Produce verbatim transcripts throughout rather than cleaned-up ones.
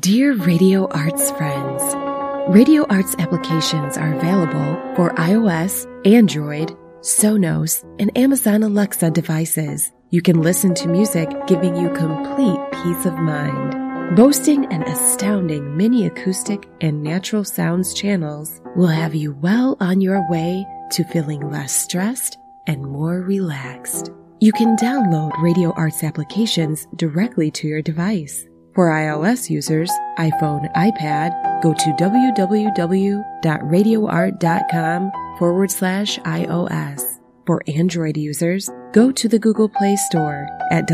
Dear Radio Arts friends, Radio Arts applications are available for iOS, Android, Sonos, and Amazon Alexa devices. You can listen to music giving you complete peace of mind. Boasting an astounding mini acoustic and natural sounds channels will have you well on your way to feeling less stressed and more relaxed. You can download Radio Arts applications directly to your device. For iOS users, iPhone, iPad, go to www.radioart.com forward slash iOS. For Android users, go to the Google Play Store at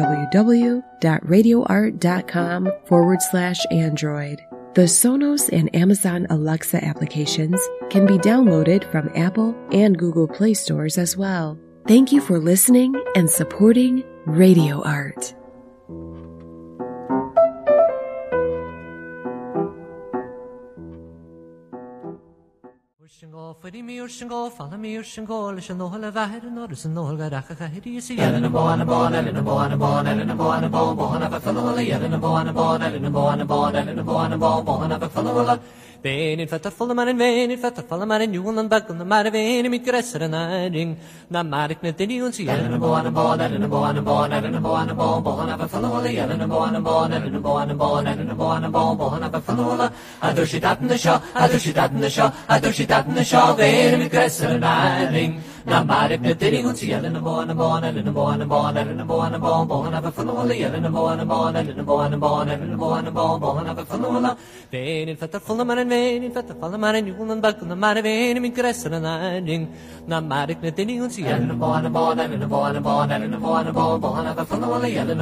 www.radioart.com forward slash Android. The Sonos and Amazon Alexa applications can be downloaded from Apple and Google Play stores as well. Thank you for listening and supporting Radio Art. Freddy me or shingle, follow me or shingle, listen no hole of a head and notice no hole got a head. You see, Ellen and Bon and Bon, Ellen and Bon and Bon, Ellen and Bon and Bon, Bon of a fellow, Ellen and Bon and Bon, Ellen and Bon and Bon, Ellen and Bon and Bon, Bon of a fellow. Vein in fat full man in vein in fat full man in you and back on the matter vein, me cresser and I ring. Not Matic Nathan, see Ellen and Bon and Bon, Ellen and Bon and Bon, Ellen and Bon and Bon, Bon of a fellow, Ellen and Bon and Bon, Ellen and Bon and Bon, Ellen and Bon and Bon, Bon of a fellow. Either she that in the shaw, either she that in the shaw, either she that in the shaw, vein me cresser and I ring. Not Matic Nathan, see Ellen and Bon and Bon, Ellen and Bon and Bon, Ellen and Bon and Bon, Bon of a fellow, Ellen and Bon and Bon, Ellen and Bon and Bon, Ellen and Bon and Bon, Bon of a fellow. Vein in fat full man in vein in fat full man in you and back on the matter vein, me cresser and I ring. Not Matic Nathan, see Ellen and Bon and Bon, Ellen and Bon and Bon, Ellen and Bon and Bon, Bon of a fellow, Ellen and